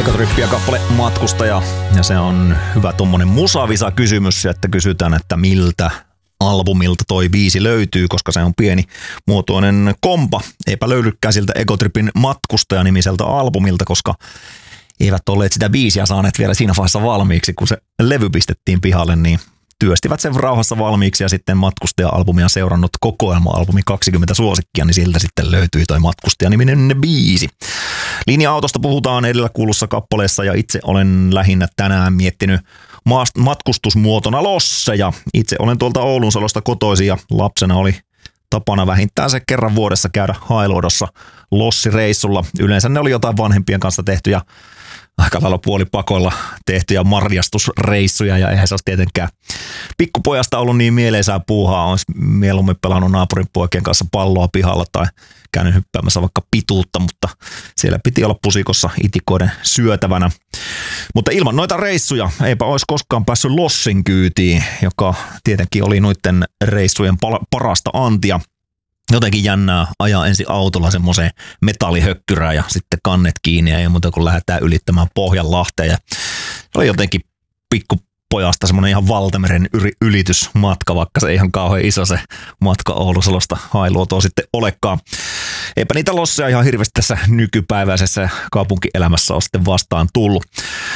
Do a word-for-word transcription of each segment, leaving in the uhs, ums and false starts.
Ecotrip ja kappale Matkustaja. Ja se on hyvä tommonen musavisa kysymys, että kysytään, että miltä albumilta toi biisi löytyy, koska se on pieni muotoinen kompa. Eipä löydykään siltä Ecotripin Matkustaja-nimiseltä albumilta, koska eivät olleet sitä biisiä saaneet vielä siinä vaiheessa valmiiksi, kun se levy pistettiin pihalle, niin työstivät sen rauhassa valmiiksi ja sitten Matkustaja-albumia seurannut kokoelma-albumi kaksikymmentä suosikkia, niin siltä sitten löytyi toi Matkustaja-niminen biisi. Linja-autosta puhutaan edellä kuulussa kappaleessa ja itse olen lähinnä tänään miettinyt matkustusmuotona losseja. Itse olen tuolta Oulunsalosta kotoisin ja lapsena oli tapana vähintään se kerran vuodessa käydä Hailuodossa lossireissulla. Yleensä ne oli jotain vanhempien kanssa tehtyjä, aika lailla puolipakoilla tehtyjä marjastusreissuja ja eihän se olisi tietenkään pikkupojasta ollut niin mieleisää puuhaa. Olisi mieluummin pelannut naapurin poikien kanssa palloa pihalla tai käynyt hyppäämässä vaikka pituutta, mutta siellä piti olla pusikossa itikoiden syötävänä. Mutta ilman noita reissuja eipä olisi koskaan päässyt lossin kyytiin, joka tietenkin oli noiden reissujen parasta antia. Jotenkin jännää ajaa ensin autolla semmoiseen metallihökkyrään ja sitten kannet kiinni ja ei muuta kuin lähdetään ylittämään Pohjanlahteen. Ja se oli jotenkin pikkupojasta semmoinen ihan valtameren ylitysmatka, vaikka se ihan kauhean iso se matka Oulusalosta Hailuotoon sitten olekaan. Eipä niitä losseja ihan hirveästi tässä nykypäiväisessä kaupunkielämässä ole sitten vastaan tullut.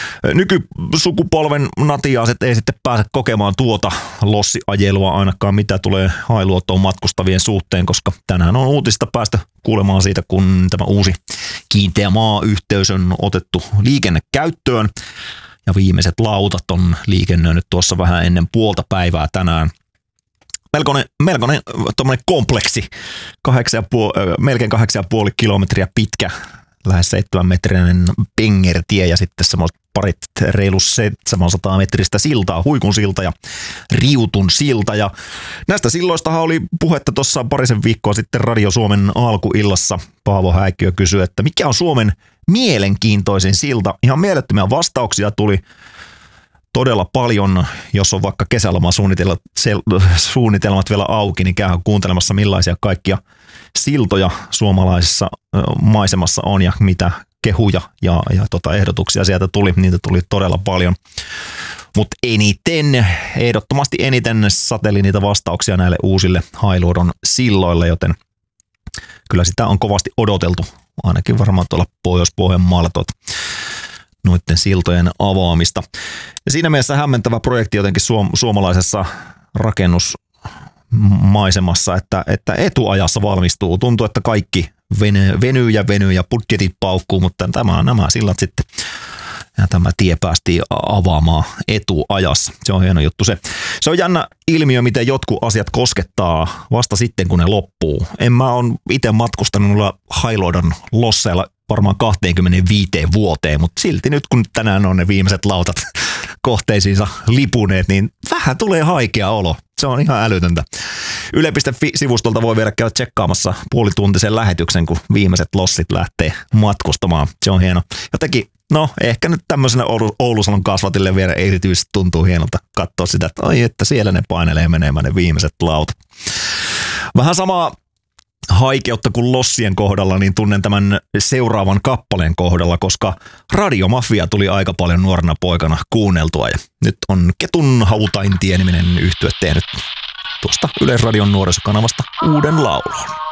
Nykysukupolven natiaaset ei sitten pääse kokemaan tuota lossiajelua ainakaan, mitä tulee Hailuotoon matkustavien suhteen, koska tänään on uutista päästä kuulemaan siitä, kun tämä uusi kiinteä maayhteys on otettu liikennekäyttöön ja viimeiset lautat on liikennöinyt tuossa vähän ennen puolta päivää tänään. Melkoinen, melkoinen tommoinen kompleksi, kahdeksan ja puoli, melkein kahdeksan ja puoli kilometriä pitkä, lähes seitsemän metrinen pengertie ja sitten semmoiset parit reilu seitsemänsataa metristä siltaa, Huikun silta ja Riutun silta. Ja näistä silloistahan oli puhetta tuossa parisen viikkoa sitten Radio Suomen alkuillassa. Paavo Häikkiö kysyi, että mikä on Suomen mielenkiintoisin silta. Ihan mielettömiä vastauksia tuli todella paljon. Jos on vaikka kesälomasuunnitelmat suunnitelmat vielä auki, niin käy kuuntelemassa millaisia kaikkia siltoja suomalaisessa maisemassa on ja mitä kehuja ja, ja tota ehdotuksia sieltä tuli. Niitä tuli todella paljon. Mutta eniten, ehdottomasti eniten sateli niitä vastauksia näille uusille Hailuodon silloille, joten kyllä sitä on kovasti odoteltu. Ainakin varmaan tuolla Pohjois-Pohjanmaalla tuota noiden siltojen avaamista. Ja siinä mielessä hämmentävä projekti jotenkin suom- suomalaisessa rakennusmaisemassa, että, että etuajassa valmistuu. Tuntuu, että kaikki venyy, venyy ja venyy ja budjetit paukkuu, mutta tämä, nämä sillat sitten ja tämä tie päästiin avaamaan etuajassa. Se on hieno juttu se. Se on jännä ilmiö, miten jotkut asiat koskettaa vasta sitten, kun ne loppuu. En mä ole itse matkustanut noilla Hailuodon losseilla varmaan kaksikymmentäviisi vuoteen, mutta silti nyt kun tänään on ne viimeiset lautat kohteisiinsa lipuneet, niin vähän tulee haikea olo. Se on ihan älytöntä. Yle piste fi-sivustolta voi vielä käydä tsekkaamassa puolituntisen lähetyksen, kun viimeiset lossit lähtee matkustamaan. Se on hieno. Jotenkin, no ehkä nyt tämmöisenä Oulu, Oulusalon kasvatille vielä erityisesti tuntuu hienolta katsoa sitä, että ai että siellä ne painelee menemään ne viimeiset lautat. Vähän samaa haikeutta kuin lossien kohdalla, niin tunnen tämän seuraavan kappaleen kohdalla, koska Radiomafia tuli aika paljon nuorena poikana kuunneltua ja nyt on Ketun Hautaintie-niminen yhtye tehnyt tuosta Yleisradion nuorisokanavasta uuden laulun.